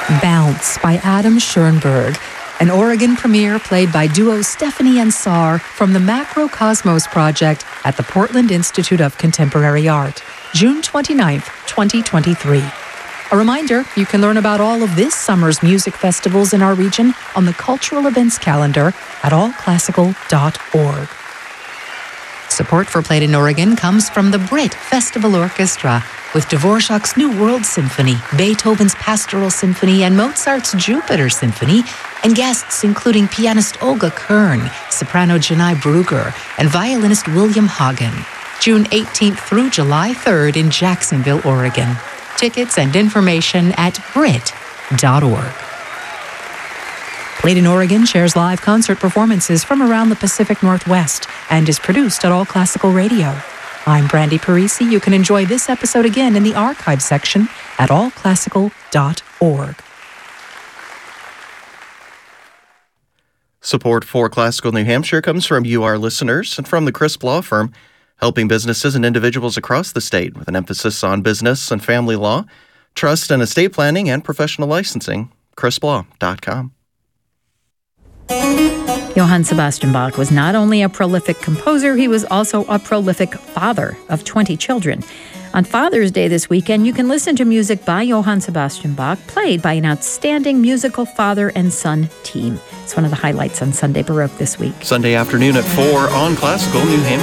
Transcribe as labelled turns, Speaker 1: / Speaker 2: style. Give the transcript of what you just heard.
Speaker 1: Bounce by Adam Schoenberg, an Oregon premiere played by duo Stephanie and Sar from the Macrocosmos Project at the Portland Institute of Contemporary Art, June 29th, 2023. A reminder, you can learn about all of this summer's music festivals in our region on the cultural events calendar at allclassical.org. Support for Played in Oregon comes from the Brit Festival Orchestra, with Dvorak's New World Symphony, Beethoven's Pastoral Symphony, and Mozart's Jupiter Symphony, and guests including pianist Olga Kern, soprano Janai Brugger, and violinist William Hagen. June 18th through July 3rd in Jacksonville, Oregon. Tickets and information at brit.org. Played in Oregon shares live concert performances from around the Pacific Northwest and is produced at All Classical Radio. I'm Brandy Parisi. You can enjoy this episode again in the archive section at allclassical.org.
Speaker 2: Support for Classical New Hampshire comes from you, our listeners, and from the Crisp Law Firm, helping businesses and individuals across the state with an emphasis on business and family law, trust and estate planning, and professional licensing. CrispLaw.com.
Speaker 3: Johann Sebastian Bach was not only a prolific composer, he was also a prolific father of 20 children. On Father's Day this weekend, you can listen to music by Johann Sebastian Bach, played by an outstanding musical father and son team. It's one of the highlights on Sunday Baroque this week.
Speaker 2: Sunday afternoon at 4 on Classical New Hampshire.